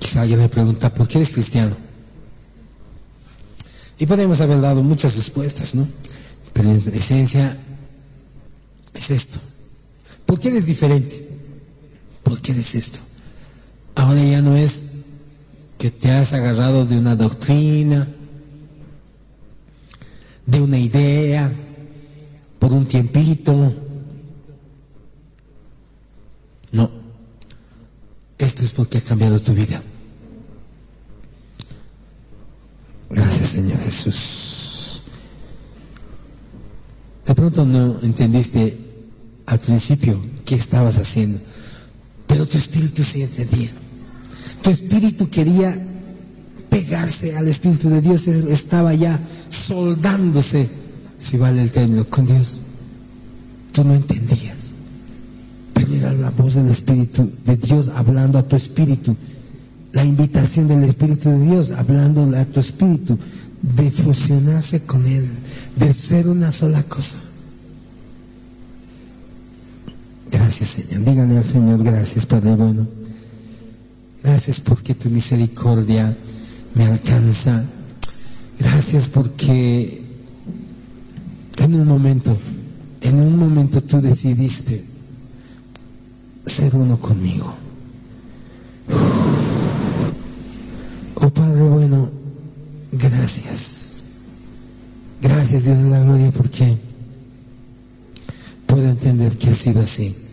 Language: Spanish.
Quizá alguien le pregunta, ¿por qué eres cristiano? Y podemos haber dado muchas respuestas, ¿no? Pero en esencia es esto. ¿Por qué eres diferente? ¿Por qué eres esto? Ahora ya no es que te has agarrado de una doctrina, de una idea, por un tiempito. No. Esto es porque ha cambiado tu vida. Gracias, Señor Jesús. De pronto no entendiste al principio qué estabas haciendo, pero tu espíritu sí entendía. Tu espíritu quería pegarse al Espíritu de Dios, estaba ya soldándose, si vale el término, con Dios. Tú no entendías, pero era la voz del Espíritu de Dios hablando a tu espíritu, la invitación del Espíritu de Dios hablando a tu espíritu de fusionarse con Él, de ser una sola cosa. Gracias, Señor. Díganle al Señor, gracias, Padre bueno. Gracias porque tu misericordia me alcanza. Gracias porque en un momento tú decidiste ser uno conmigo. Oh Padre bueno, gracias. Gracias, Dios de la gloria, porque puedo entender que ha sido así.